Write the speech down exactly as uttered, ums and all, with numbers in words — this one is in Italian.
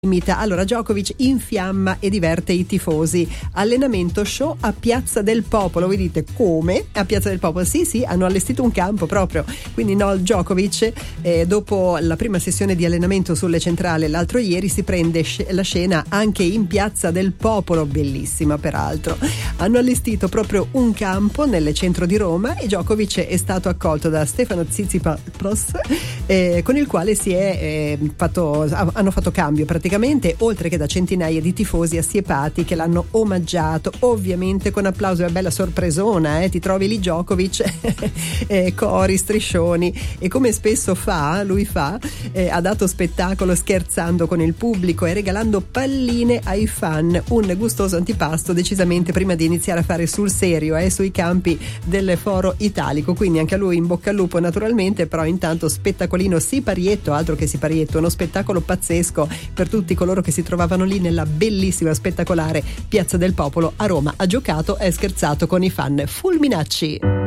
limita. Allora, Djokovic infiamma e diverte i tifosi. Allenamento show a Piazza del Popolo. Voi dite come? A Piazza del Popolo? Sì, sì, hanno allestito un campo proprio. Quindi no, Djokovic eh, dopo la prima sessione di allenamento sulle centrali l'altro ieri si prende sc- la scena anche in Piazza del Popolo, bellissima peraltro. Hanno allestito proprio un campo nel centro di Roma e Djokovic è stato accolto da Stefano Tsitsipas eh, con il quale si è eh, fatto, hanno fatto cambio praticamente, oltre che da centinaia di tifosi assiepati che l'hanno omaggiato, ovviamente con applauso. È una bella sorpresona, eh? Ti trovi lì Djokovic eh, cori, striscioni, e come spesso fa, lui fa eh, ha dato spettacolo scherzando con il pubblico e regalando palline ai fan, un gustoso antipasto decisamente prima di iniziare a fare sul serio eh, sui campi del Foro Italico. Quindi anche a lui in bocca al lupo naturalmente, però intanto spettacolino siparietto, altro che siparietto, uno spettacolo pazzesco per tutti coloro che si trovavano lì nella bellissima, spettacolare Piazza del Popolo a Roma. Ha giocato e scherzato con i fan fulminacci.